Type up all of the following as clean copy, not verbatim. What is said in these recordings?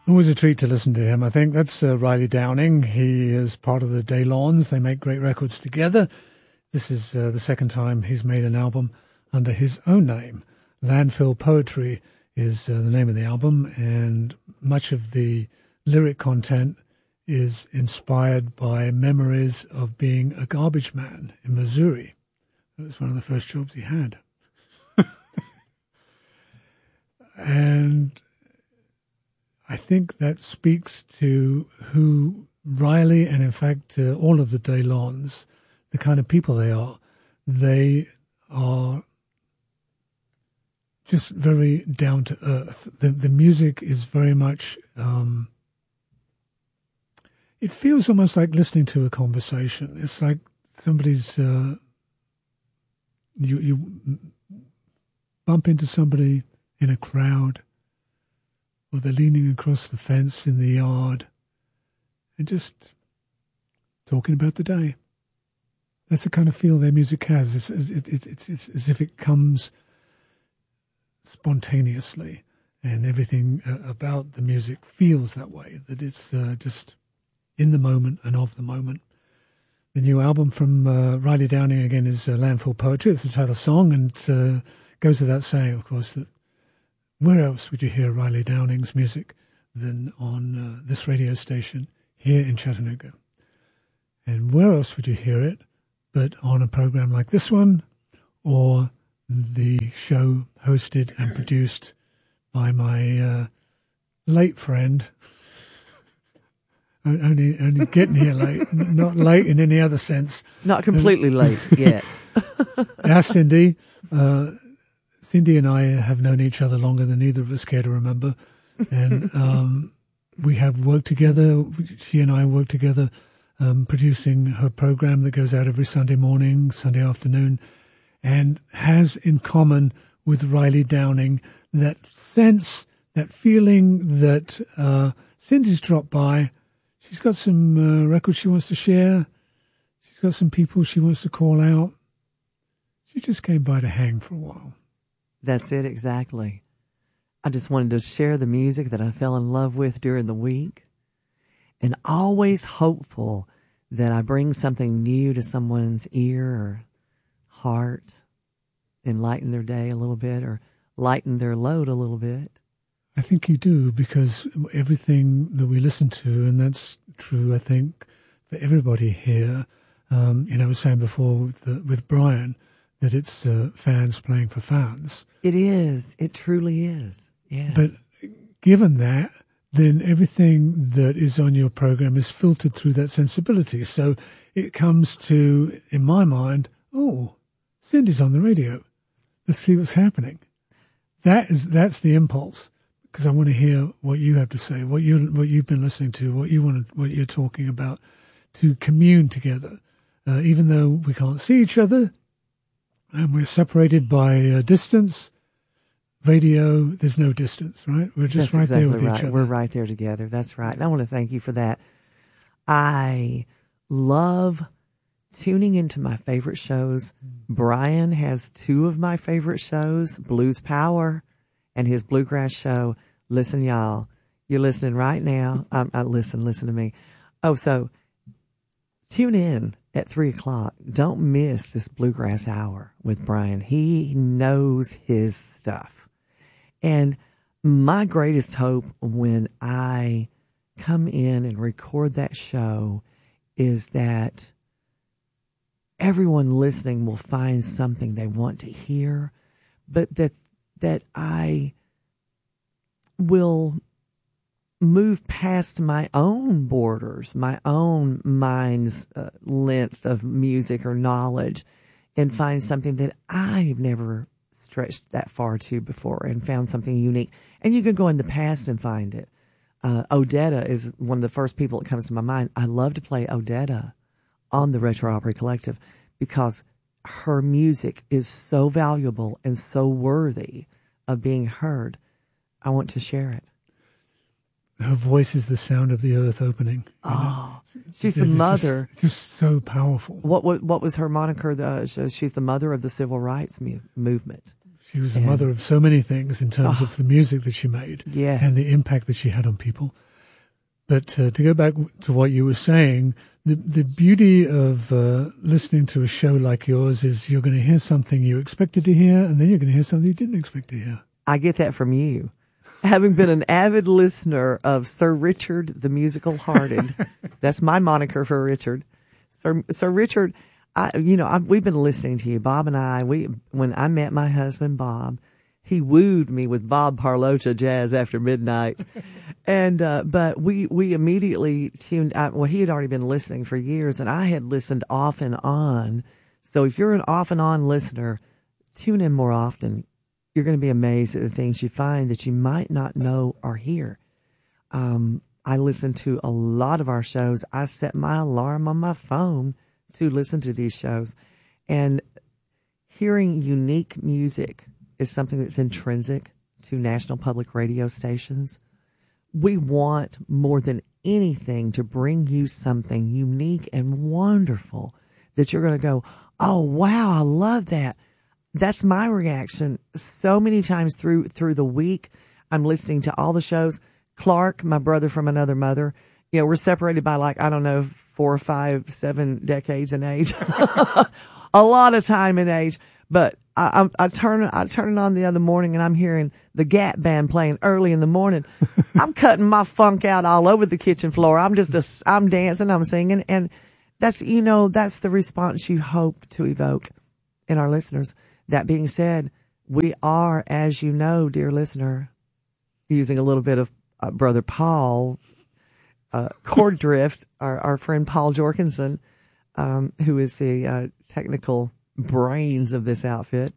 Always a treat to listen to him. I think that's Riley Downing. He is part of the Daylons. They make great records together. This is the second time he's made an album under his own name. Landfill Poetry is the name of the album, and much of the lyric content is inspired by memories of being a garbage man in Missouri. That was one of the first jobs he had. And I think that speaks to who Riley, and in fact all of the Daylons, the kind of people they are. They are just very down to earth. The music is very much, it feels almost like listening to a conversation. It's like somebody's, you bump into somebody in a crowd, or they're leaning across the fence in the yard and just talking about the day. That's the kind of feel their music has. It's as if it comes spontaneously, and everything about the music feels that way, that it's just in the moment and of the moment. The new album from Riley Downing, again, is Landfill Poetry. It's the title song, and goes without saying, of course, that where else would you hear Riley Downing's music than on this radio station here in Chattanooga? And where else would you hear it but on a program like this one, or the show hosted and produced by my late friend, only getting here late, not late in any other sense. Not completely late yet. Our Cindy. Cindy and I have known each other longer than either of us care to remember. And we have worked together. She and I work together producing her program that goes out every Sunday morning, Sunday afternoon, and has in common with Riley Downing that sense, that feeling that Cindy's dropped by. She's got some records she wants to share. She's got some people she wants to call out. She just came by to hang for a while. That's it, exactly. I just wanted to share the music that I fell in love with during the week, and always hopeful that I bring something new to someone's ear or heart, enlighten their day a little bit or lighten their load a little bit. I think you do, because everything that we listen to, and that's true, I think, for everybody here, I was saying before with Brian, that it's fans playing for fans. It is. It truly is. Yes. But given that, then everything that is on your program is filtered through that sensibility. So it comes to, in my mind, oh, Cindy's on the radio. Let's see what's happening. That's the impulse, because I want to hear what you have to say, what you've been listening to, what you're talking about, to commune together, even though we can't see each other. And we're separated by distance. Radio, there's no distance, right? We're just right there with each other. We're right there together. That's right. And I want to thank you for that. I love tuning into my favorite shows. Brian has two of my favorite shows, Blues Power and his Bluegrass show. Listen, y'all. You're listening right now. Listen to me. Oh, so tune in at 3:00. Don't miss this Bluegrass Hour with Brian. He knows his stuff. And my greatest hope when I come in and record that show is that everyone listening will find something they want to hear, but that I will move past my own borders, my own mind's length of music or knowledge, and find something that I've never stretched that far to before and found something unique. And you can go in the past and find it. Odetta is one of the first people that comes to my mind. I love to play Odetta on the Retro Opry Collective because her music is so valuable and so worthy of being heard. I want to share it. Her voice is the sound of the earth opening. Oh, she's the mother. Just so powerful. What was her moniker? She's the mother of the civil rights movement. She was a mother of so many things in terms of the music that she made and the impact that she had on people. But to go back to what you were saying, the beauty of listening to a show like yours is you're going to hear something you expected to hear, and then you're going to hear something you didn't expect to hear. I get that from you. Having been an avid listener of Sir Richard the Musical Hearted, that's my moniker for Richard. Sir Richard, we've been listening to you, Bob and I. When I met my husband, Bob, he wooed me with Bob Parlocha Jazz After Midnight. And, but we immediately tuned out. Well, he had already been listening for years, and I had listened off and on. So if you're an off and on listener, tune in more often. You're going to be amazed at the things you find that you might not know are here. I listen to a lot of our shows. I set my alarm on my phone to listen to these shows. And hearing unique music is something that's intrinsic to National Public Radio stations. We want more than anything to bring you something unique and wonderful that you're going to go, oh, wow, I love that. That's my reaction. So many times through the week, I'm listening to all the shows. Clark, my brother from another mother, we're separated by 4, 5, 7 decades in age, a lot of time in age. But I turn it on the other morning and I'm hearing the Gap Band playing early in the morning. I'm cutting my funk out all over the kitchen floor. I'm dancing, I'm singing, and that's the response you hope to evoke in our listeners. That being said, we are, as you know, dear listener, using a little bit of Brother Paul, chord drift, our friend Paul Jorgensen, who is the technical brains of this outfit.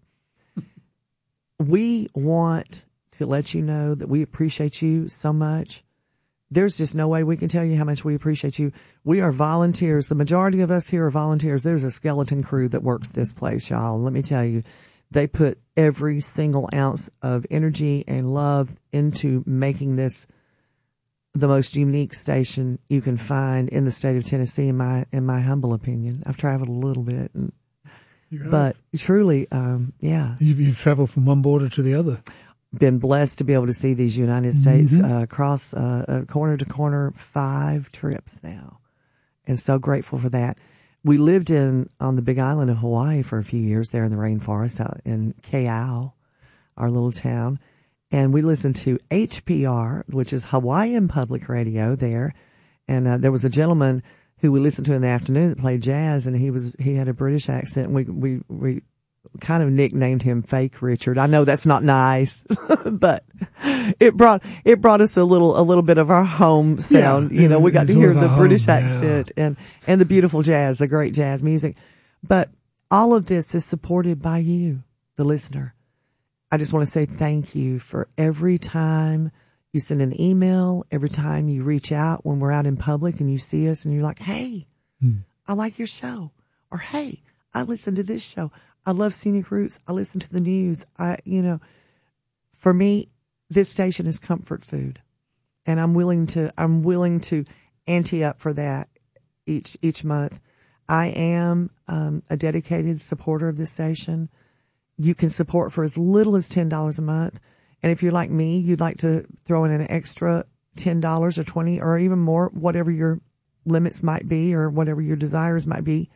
We want to let you know that we appreciate you so much. There's just no way we can tell you how much we appreciate you. We are volunteers. The majority of us here are volunteers. There's a skeleton crew that works this place, y'all. Let me tell you, they put every single ounce of energy and love into making this the most unique station you can find in the state of Tennessee, in my humble opinion. I've traveled a little bit, but truly, yeah. You've traveled from one border to the other. Been blessed to be able to see these United States across corner to corner 5 trips now, and so grateful for that. We lived on the Big Island of Hawaii for a few years there in the rainforest out in Ka'au, our little town, and we listened to HPR, which is Hawaiian Public Radio there, and there was a gentleman who we listened to in the afternoon that played jazz, and he had a British accent. And we kind of nicknamed him Fake Richard. I know that's not nice, but it brought us a little bit of our home sound. Yeah, we got to hear the British accent yeah. and the beautiful jazz, the great jazz music. But all of this is supported by you, the listener. I just want to say thank you for every time you send an email, every time you reach out when we're out in public and you see us and you're like, hey, I like your show. Or, hey, I listened to this show. I love Scenic Roots. I listen to the news. For me, this station is comfort food, and I'm willing to ante up for that each month. I am a dedicated supporter of this station. You can support for as little as $10 a month, and if you're like me, you'd like to throw in an extra $10 or $20 or even more, whatever your limits might be or whatever your desires might be.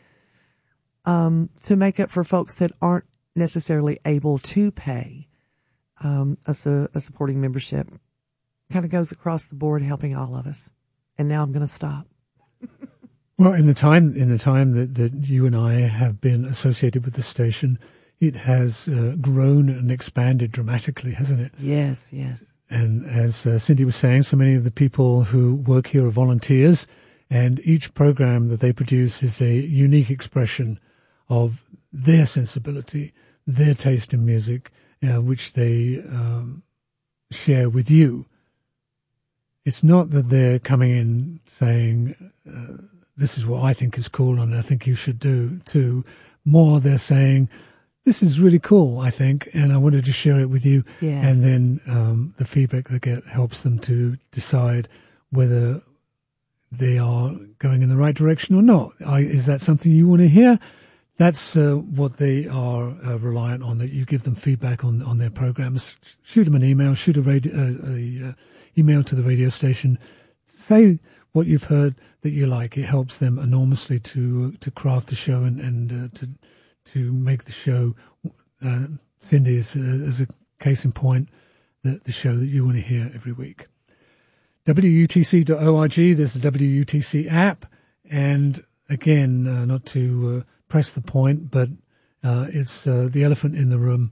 To make up for folks that aren't necessarily able to pay a supporting membership. Kind of goes across the board, helping all of us. And now I'm going to stop. Well, in the time that you and I have been associated with the station, it has grown and expanded dramatically, hasn't it? Yes, yes. And as Cindy was saying, so many of the people who work here are volunteers, and each program that they produce is a unique expression of their sensibility, their taste in music, which they share with you. It's not that they're coming in saying, this is what I think is cool and I think you should do too. More they're saying, this is really cool, I think, and I wanted to share it with you. Yes. And then the feedback they get helps them to decide whether they are going in the right direction or not. Is that something you want to hear? that's what they are reliant on, that you give them feedback on their programs. Shoot them an email, shoot a email to the radio station. Say what you've heard that you like. It helps them enormously to craft the show and to make the show. Cindy is as a case in point, the show that you want to hear every week. WUTC.org, there's the WUTC app, and again, not to press the point, but it's the elephant in the room.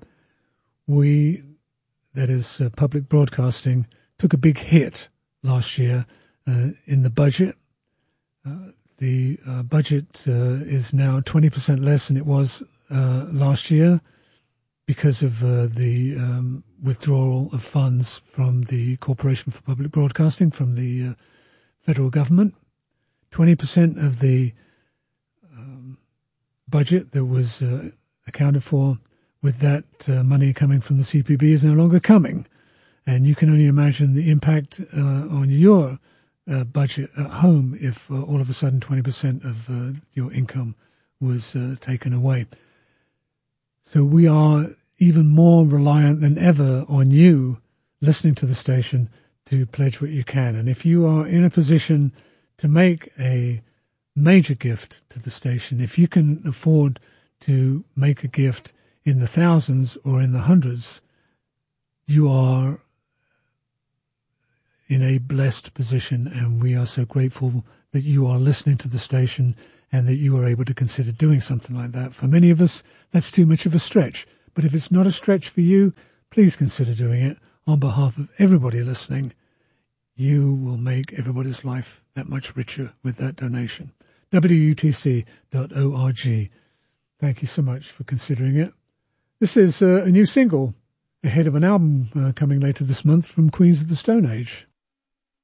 That is public broadcasting, took a big hit last year in the budget. The budget is now 20% less than it was last year because of the withdrawal of funds from the Corporation for Public Broadcasting, from the federal government. 20% of the budget that was accounted for with that money coming from the CPB is no longer coming. And you can only imagine the impact on your budget at home if all of a sudden 20% of your income was taken away. So we are even more reliant than ever on you listening to the station to pledge what you can. And if you are in a position to make a major gift to the station, if you can afford to make a gift in the thousands or in the hundreds, you are in a blessed position, and we are so grateful that you are listening to the station and that you are able to consider doing something like that. For many of us, that's too much of a stretch. But if it's not a stretch for you, please consider doing it on behalf of everybody listening. You will make everybody's life that much richer with that donation. WUTC.org. Thank you so much for considering it. This is a new single ahead of an album coming later this month from Queens of the Stone Age.